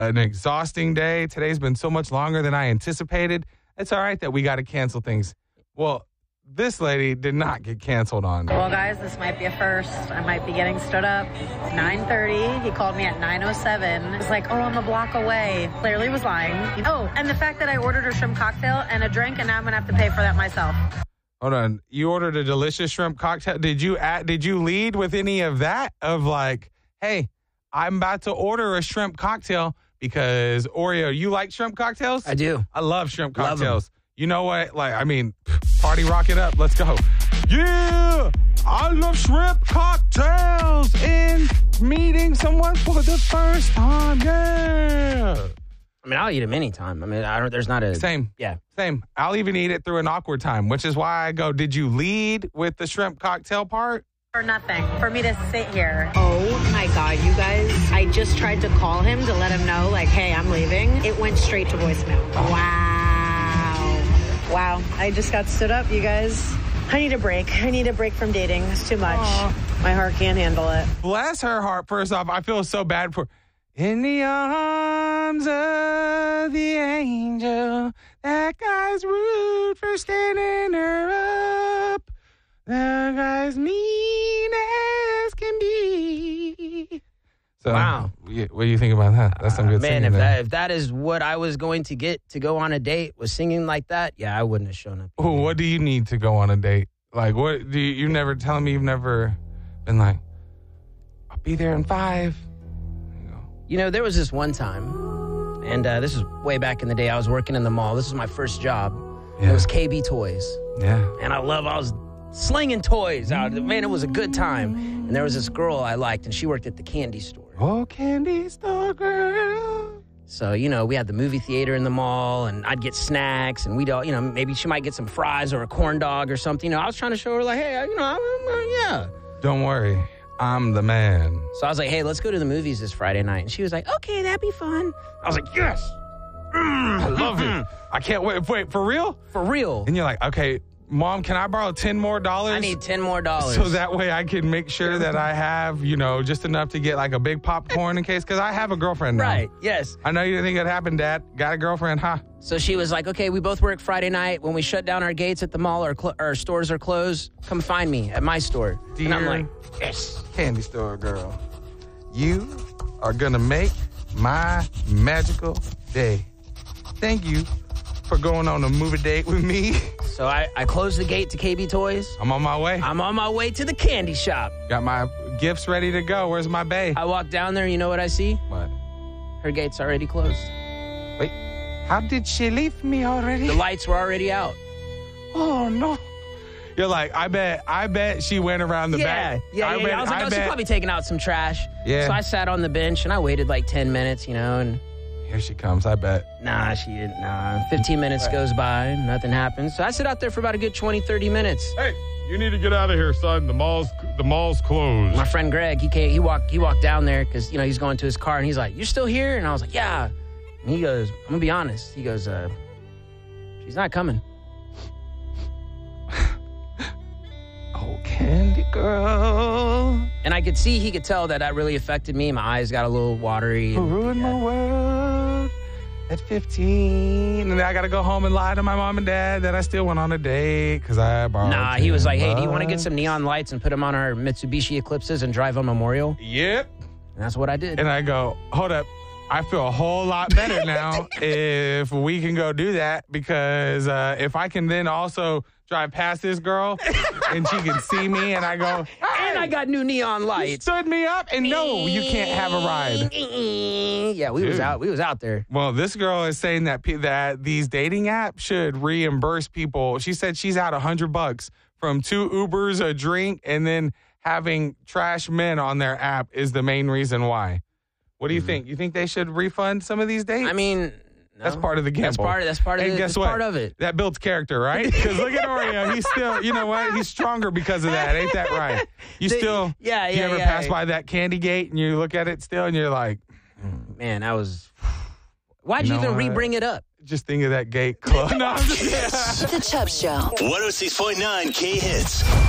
an exhausting day. Today's been so much longer than I anticipated. It's all right that we got to cancel things. Well, this lady did not get canceled on. Well, guys, this might be a first. I might be getting stood up. 9:30. He called me at 9:07. It's like, oh, I'm a block away. Clearly was lying. Oh, and the fact that I ordered a shrimp cocktail and a drink, and now I'm going to have to pay for that myself. Hold on. You ordered a delicious shrimp cocktail. Did you lead with any of that? Of like, hey, I'm about to order a shrimp cocktail because Oreo, you like shrimp cocktails? I do. I love shrimp cocktails. You know what? Like, I mean, party rock it up. Let's go. Yeah, I love shrimp cocktails and meeting someone for the first time. Yeah. I mean, I'll eat them anytime. I mean, there's not a... Same. Yeah. Same. I'll even eat it through an awkward time, which is why I go, did you lead with the shrimp cocktail part? For nothing. For me to sit here. Oh my God, you guys. I just tried to call him to let him know, like, hey, I'm leaving. It went straight to voicemail. Wow. I just got stood up, you guys. I need a break. I need a break from dating. It's too much. My heart can't handle it. Bless her heart. First off, I feel so bad for... In the arms of the angel, that guy's rude for standing her up. That guy's mean as can be. So, wow. What do you think about that? That's some good singing. Man, if that is what I was going to get to go on a date, was singing like that, yeah, I wouldn't have shown up. Oh, what do you need to go on a date? Like, what do you never telling me you've never been like, I'll be there in 5. You know, there was this one time, and this is way back in the day. I was working in the mall. This was my first job. Yeah. It was KB Toys. Yeah. And I was slinging toys out. Man, it was a good time. And there was this girl I liked, and she worked at the candy store. Oh, candy store girl. So, you know, we had the movie theater in the mall, and I'd get snacks, and we'd all, you know, maybe she might get some fries or a corn dog or something. You know, I was trying to show her, like, hey, you know, yeah. Don't worry. I'm the man. So I was like, hey, let's go to the movies this Friday night. And she was like, okay, that'd be fun. I was like, yes. I love it. I can't wait. Wait, for real? For real. And you're like, okay, Mom, can I borrow $10 more? I need $10 more. So that way I can make sure that I have, you know, just enough to get like a big popcorn in case, because I have a girlfriend now. Right, yes. I know you didn't think it happened, Dad. Got a girlfriend, huh? So she was like, okay, we both work Friday night. When we shut down our gates at the mall or our stores are closed, come find me at my store. Dear, and I'm like, yes. Candy store girl, you are going to make my magical day. Thank you for going on a movie date with me. So I closed the gate to KB Toys. I'm on my way. I'm on my way to the candy shop. Got my gifts ready to go. Where's my bae? I walk down there, and you know what I see? What? Her gate's already closed. Wait, how did she leave me already? The lights were already out. Oh, no. You're like, I bet she went around the back. Yeah. I was like, she's probably taking out some trash. Yeah. So I sat on the bench, and I waited like 10 minutes, you know, and... Here she comes, I bet. Nah, she didn't. Nah. 15 minutes goes by, nothing happens. So I sit out there for about a good 20, 30 minutes. Hey, you need to get out of here, son. The mall's closed. My friend Greg, he walked down there because, you know, he's going to his car, and he's like, you're still here? And I was like, yeah. And he goes, I'm going to be honest. He goes, she's not coming. Oh, candy girl. And I could see, he could tell that really affected me. My eyes got a little watery. Ruined my world at 15. And then I got to go home and lie to my mom and dad that I still went on a date because I borrowed. Nah, he was like, hey, do you want to get some neon lights and put them on our Mitsubishi Eclipses and drive on Memorial? Yep. And that's what I did. And I go, hold up. I feel a whole lot better now if we can go do that, because if I can then also drive past this girl and she can see me and I go, hey, and I got new neon lights. Stood me up and no, you can't have a ride. Yeah, we was out there. Well, this girl is saying that these dating apps should reimburse people. She said she's out $100 from 2 Ubers, a drink, and then having trash men on their app is the main reason why. What do you think? You think they should refund some of these dates? I mean, no. That's part of the gamble. That's part of it. That builds character, right? Because look at Oreo. He's still, you know what? He's stronger because of that. Ain't that right? You ever pass by that candy gate and you look at it still and you're like, man, that was. Why'd you even re-bring it up? Just think of that gate closed. No, I'm just The Chubb Show. 106.9 K-Hits.